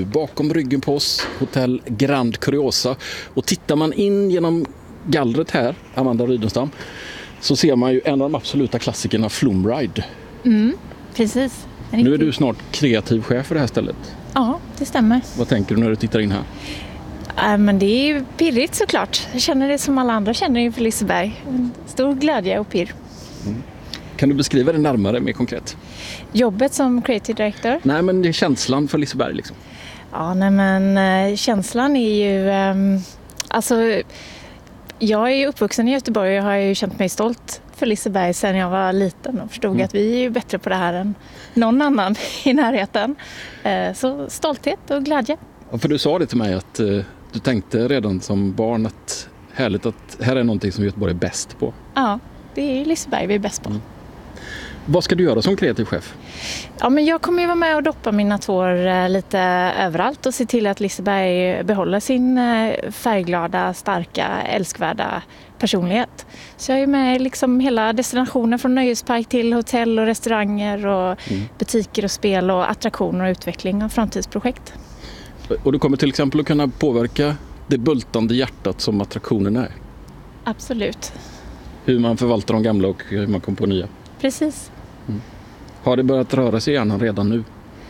nu. Bakom ryggen på oss, Hotell Grand Curiosa. Och tittar man in genom gallret här, Amanda Rydenstam, så ser man ju en av de absoluta klassikerna, Flumride. Precis. Nu är du snart kreativ chef för det här stället. Ja, det stämmer. Vad tänker du när du tittar in här? Men det är ju pirrigt såklart. Jag känner det som alla andra känner inför Liseberg. En stor glädje och pirr. Kan du beskriva det närmare, mer konkret? Jobbet som creative director? Nej, men det är känslan för Liseberg liksom. Ja, nej men känslan är ju... alltså, jag är ju uppvuxen i Göteborg och jag har ju känt mig stolt för Liseberg sedan jag var liten och förstod att vi är ju bättre på det här än någon annan i närheten. Så stolthet och glädje. Ja, för du sa det till mig att du tänkte redan som barn att härligt att här är någonting som Göteborg är bäst på. Ja, det är ju Liseberg vi är bäst på. Vad ska du göra som kreativ chef? Ja, men jag kommer ju vara med och doppa mina tår lite överallt och se till att Liseberg behåller sin färgglada, starka, älskvärda personlighet. Så jag är med liksom hela destinationen från nöjespark till hotell och restauranger och butiker och spel och attraktioner och utveckling av framtidsprojekt. Och du kommer till exempel att kunna påverka det bultande hjärtat som attraktionen är? Absolut. Hur man förvaltar de gamla och hur man kommer på nya? Precis. Har det börjat röra sig i hjärnan redan nu?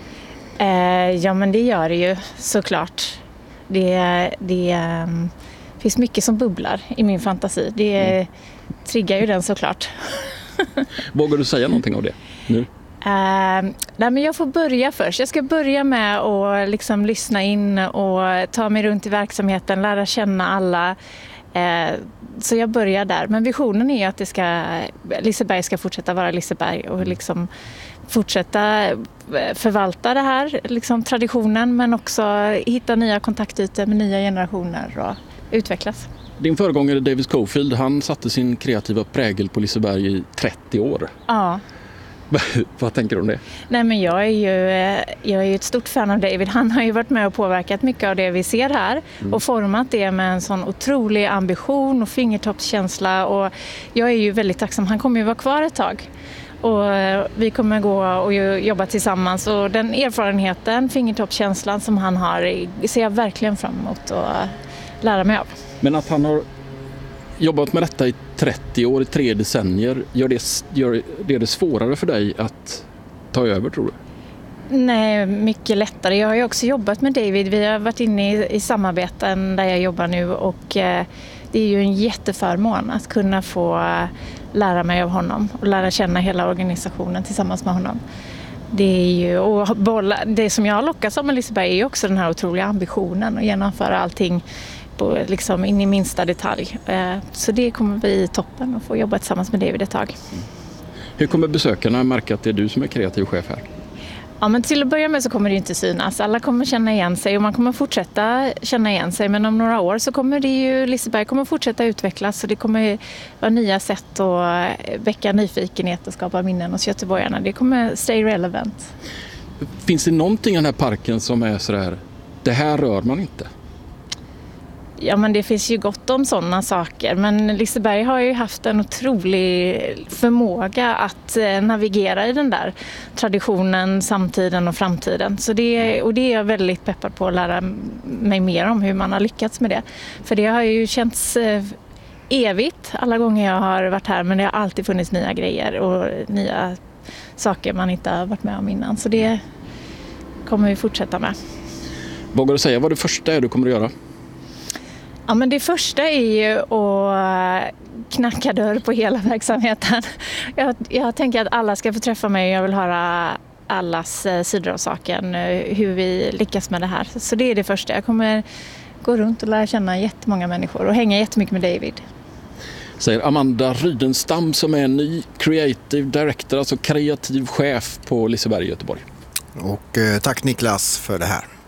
Ja, men det gör det ju såklart. Det finns mycket som bubblar i min fantasi. Det triggar ju den såklart. Vågar du säga någonting av det nu? Nej, men jag får börja först. Jag ska börja med att liksom lyssna in och ta mig runt i verksamheten, lära känna alla. Så jag börjar där. Men visionen är att Liseberg ska fortsätta vara Liseberg och liksom fortsätta förvalta det här, liksom traditionen, men också hitta nya kontaktytor med nya generationer och utvecklas. Din föregångare David Schofield, han satte sin kreativa prägel på Liseberg i 30 år. Ja. Vad tänker du om det? Nej, men jag är ju ett stort fan av David. Han har ju varit med och påverkat mycket av det vi ser här och format det med en sån otrolig ambition och fingertoppskänsla, och jag är ju väldigt tacksam. Han kommer ju vara kvar ett tag och vi kommer gå och jobba tillsammans, och den erfarenheten, fingertoppskänslan som han har, ser jag verkligen fram emot att lära mig av. Men att han har jobbat med detta i 30 år, i 3 decennier, gör det svårare för dig att ta över, tror du? Nej, mycket lättare. Jag har ju också jobbat med David. Vi har varit inne i samarbeten där jag jobbar nu, och det är ju en jätteförmån att kunna få lära mig av honom och lära känna hela organisationen tillsammans med honom. Det är ju, och det som jag har lockats av med Liseberg är ju också den här otroliga ambitionen att genomföra allting på, liksom in i minsta detalj. Så det kommer bli toppen att få jobba tillsammans med David ett tag. Hur kommer besökarna märka att det är du som är kreativ chef här? Ja, men till att börja med så kommer det inte synas. Alla kommer känna igen sig och man kommer fortsätta känna igen sig. Men om några år så kommer Liseberg kommer fortsätta utvecklas, och det kommer vara nya sätt att väcka nyfikenhet och skapa minnen hos göteborgarna. Det kommer stay relevant. Finns det någonting i den här parken som är sådär, det här rör man inte? Ja, men det finns ju gott om sådana saker. Men Liseberg har ju haft en otrolig förmåga att navigera i den där traditionen, samtiden och framtiden. Så det är jag väldigt peppad på att lära mig mer om hur man har lyckats med det. För det har ju känts evigt alla gånger jag har varit här, men det har alltid funnits nya grejer och nya saker man inte har varit med om innan. Så det kommer vi fortsätta med. Vågar du säga vad det första är du kommer att göra? Ja, men det första är ju att knacka dörr på hela verksamheten. Jag tänker att alla ska få träffa mig, och jag vill höra allas sidor av saken, hur vi lyckas med det här. Så det är det första. Jag kommer gå runt och lära känna jättemånga människor och hänga jättemycket med David. Säger Amanda Rydenstam, som är ny creative director, alltså kreativ chef på Liseberg i Göteborg. Och tack Niklas för det här.